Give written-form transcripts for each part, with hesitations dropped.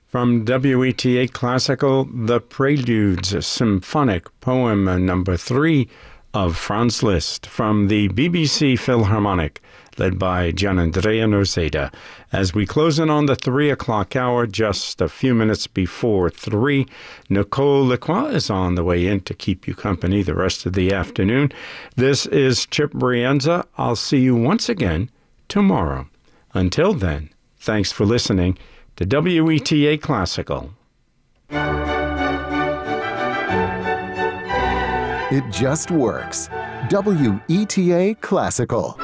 From WETA Classical, The Preludes, Symphonic Poem Number 3 of Franz Liszt from the BBC Philharmonic, led by Gianandrea Noseda. As we close in on the 3 o'clock hour, just a few minutes before 3, Nicole Lacroix is on the way in to keep you company the rest of the afternoon. This is Chip Brienza. I'll see you once again tomorrow. Until then, thanks for listening to WETA Classical. It just works. WETA Classical.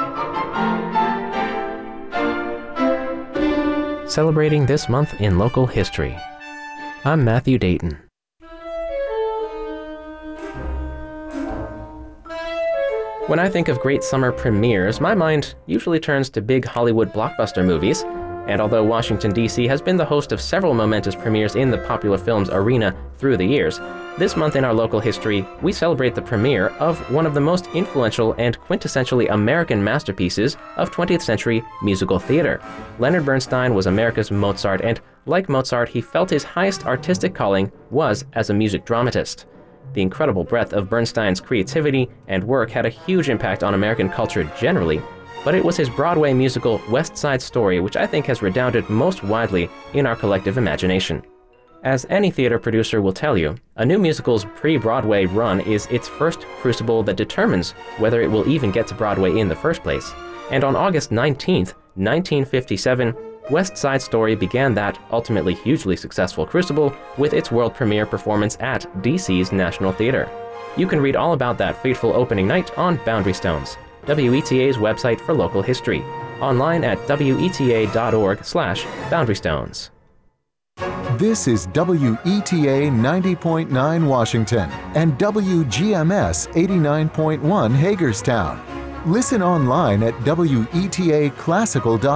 Celebrating this month in local history. I'm Matthew Dayton. When I think of great summer premieres, my mind usually turns to big Hollywood blockbuster movies. And although Washington, D.C. has been the host of several momentous premieres in the popular films arena through the years, this month in our local history, we celebrate the premiere of one of the most influential and quintessentially American masterpieces of 20th century musical theater. Leonard Bernstein was America's Mozart, and like Mozart, he felt his highest artistic calling was as a music dramatist. The incredible breadth of Bernstein's creativity and work had a huge impact on American culture generally, but it was his Broadway musical West Side Story which I think has redounded most widely in our collective imagination. As any theater producer will tell you, a new musical's pre-Broadway run is its first crucible that determines whether it will even get to Broadway in the first place. And on August 19th, 1957, West Side Story began that ultimately hugely successful crucible with its world premiere performance at DC's National Theater. You can read all about that fateful opening night on Boundary Stones, WETA's website for local history, online at weta.org/boundarystones. This is WETA 90.9 Washington and WGMS 89.1 Hagerstown. Listen online at WETAClassical.com.